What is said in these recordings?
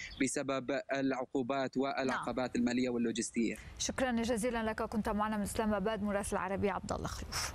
بسبب العقوبات والعقبات المالية واللوجستية. شكرا جزيلا لك، كنت معنا من اسلام اباد مراسل العربية عبد الله خلوف.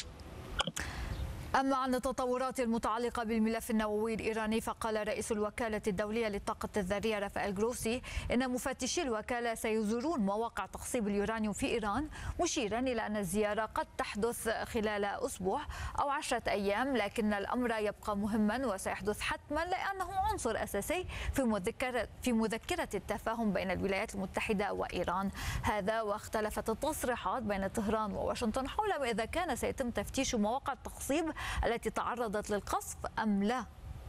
أما عن التطورات المتعلقة بالملف النووي الإيراني، فقال رئيس الوكالة الدولية للطاقة الذرية رافائيل جروسي إن مفتشي الوكالة سيزورون مواقع تخصيب اليورانيوم في إيران، مشيرا إلى أن الزيارة قد تحدث خلال أسبوع أو 10 أيام، لكن الأمر يبقى مهما وسيحدث حتما لأنه عنصر أساسي في مذكرة التفاهم بين الولايات المتحدة وإيران. هذا واختلفت التصريحات بين طهران وواشنطن حول ما إذا كان سيتم تفتيش مواقع التخصيب التي تعرضت للقصف أم لا.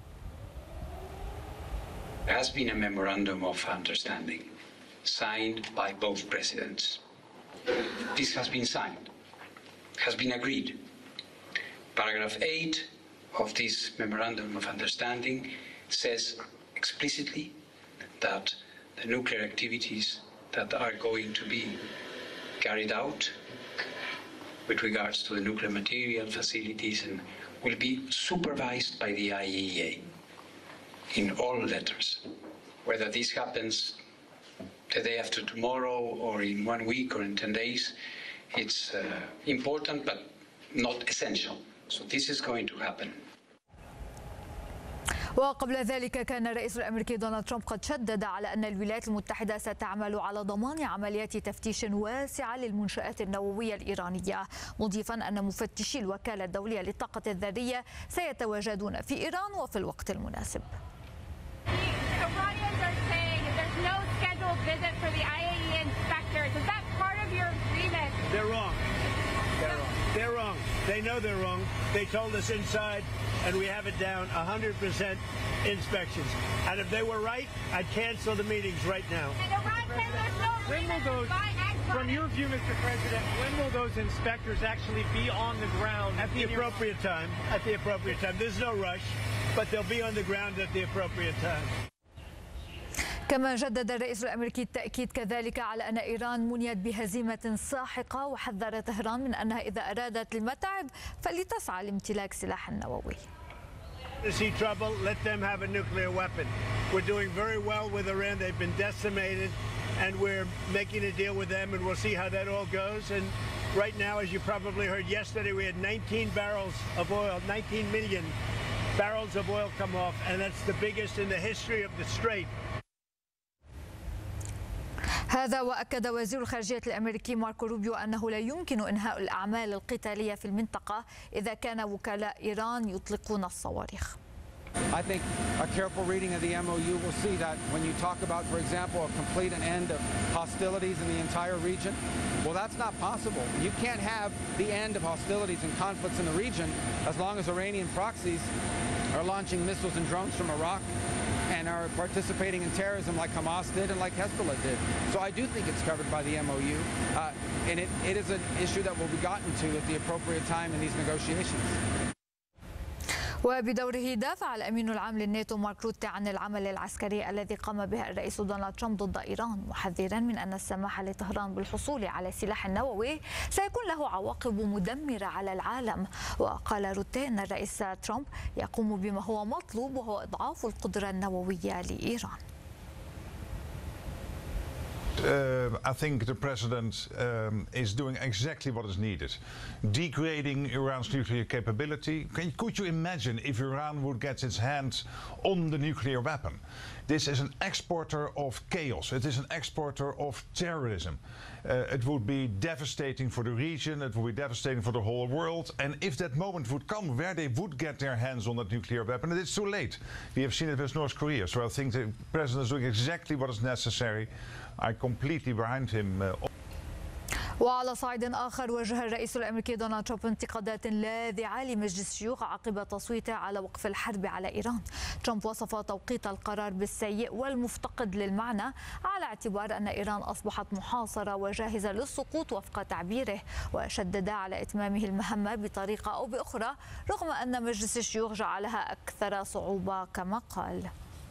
There has been a memorandum of understanding signed by both presidents. This has been signed, has been agreed. Paragraph 8 of this memorandum of understanding says explicitly that the nuclear activities that are going to be carried out with regards to the nuclear material facilities and will be supervised by the IAEA in all letters. Whether this happens the day after tomorrow or in 1 week or in 10 days, it's important but not essential. So this is going to happen. وقبل ذلك كان الرئيس الأمريكي دونالد ترامب قد شدد على أن الولايات المتحدة ستعمل على ضمان عمليات تفتيش واسعة للمنشآت النووية الإيرانية، مضيفا أن مفتشي الوكالة الدولية للطاقة الذرية سيتواجدون في إيران وفي الوقت المناسب. They're wrong. They know they're wrong. They told us inside, and we have it down 100% inspections. And if they were right, I'd cancel the meetings right now. When will those, from your view, Mr. President, when will those inspectors actually be on the ground? At the appropriate time. At the appropriate time. There's no rush, but they'll be on the ground at the appropriate time. كما جدد الرئيس الأمريكي التأكيد كذلك على أن إيران منيت بهزيمة ساحقة، وحذر طهران من أنها إذا أرادت المتعب فلتسعى لامتلاك سلاح نووي. See trouble, let them have a nuclear weapon. We're doing very well with Iran. They've been decimated, and we're making a deal with them, and we'll see how that all goes. And right now, as you probably heard yesterday, we had 19 barrels of oil, 19 million barrels of oil come off, and that's the biggest in the history of the Strait. هذا وأكد وزير الخارجية الأمريكي ماركو روبيو أنه لا يمكن إنهاء الأعمال القتالية في المنطقة إذا كان وكلاء إيران يطلقون الصواريخ. I think a careful reading of the MOU will see that when you talk about, for example, a complete end of hostilities in the entire region, well, that's not possible. You can't have the end of hostilities and conflicts in the region as long as Iranian proxies are launching missiles and drones from Iraq and are participating in terrorism like Hamas did and like Hezbollah did. So I do think it's covered by the MOU, and it is an issue that will be gotten to at the appropriate time in these negotiations. وبدوره دافع الأمين العام للناتو مارك روتي عن العمل العسكري الذي قام به الرئيس دونالد ترامب ضد إيران، محذرا من أن السماح لطهران بالحصول على سلاح نووي سيكون له عواقب مدمرة على العالم. وقال روتي أن الرئيس ترامب يقوم بما هو مطلوب وهو إضعاف القدرة النووية لإيران. I think the president is doing exactly what is needed. Degrading Iran's nuclear capability. Could you imagine if Iran would get its hands on the nuclear weapon? This is an exporter of chaos. It is an exporter of terrorism. It would be devastating for the region. It would be devastating for the whole world. And if that moment would come where they would get their hands on that nuclear weapon, it's too late. We have seen it with North Korea. So I think the president is doing exactly what is necessary. I completely behind him. وعلى صعيد آخر، وجه الرئيس الأمريكي دونالد ترامب انتقادات لاذعة لمجلس الشيوخ عقب تصويته على وقف الحرب على إيران. ترامب وصف توقيت القرار بالسيء والمفتقد للمعنى على اعتبار أن إيران أصبحت محاصرة وجاهزة للسقوط وفق تعبيره، وشدد على إتمامه المهمة بطريقة أو بأخرى رغم أن مجلس الشيوخ جعلها أكثر صعوبة كما قال.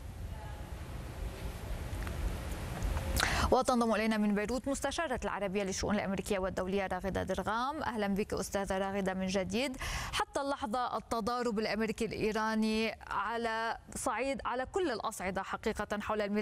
وتنضم إلينا من بيروت مستشارة العربية للشؤون الأمريكية والدولية راغدة درغام. أهلا بك أستاذة راغدة من جديد. حتى اللحظة التضارب الأمريكي الإيراني على كل الأصعدة حقيقة حول